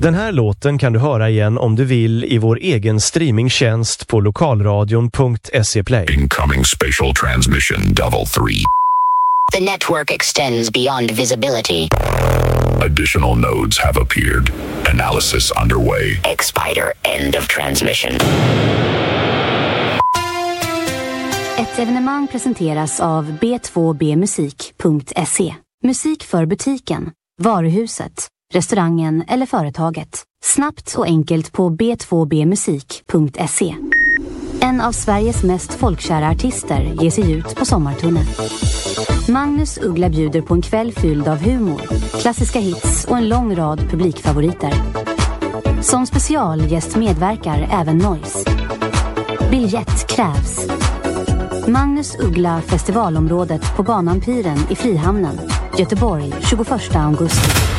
Den här låten kan du höra igen om du vill i vår egen streamingtjänst på lokalradion.se Play. Incoming spatial transmission double 3. The network extends beyond visibility. Additional nodes have appeared. Analysis underway. Expire end of transmission. Ett evenemang presenteras av b2bmusik.se. Musik för butiken, varuhuset, restaurangen eller företaget. Snabbt och enkelt på b2bmusik.se. En av Sveriges mest folkkära artister ger sig ut på sommarturné. Magnus Uggla bjuder på en kväll fylld av humor, klassiska hits och en lång rad publikfavoriter. Som specialgäst medverkar även Noise. Biljett krävs. Magnus Uggla festivalområdet på banan Piren i Frihamnen, Göteborg, 21 augusti.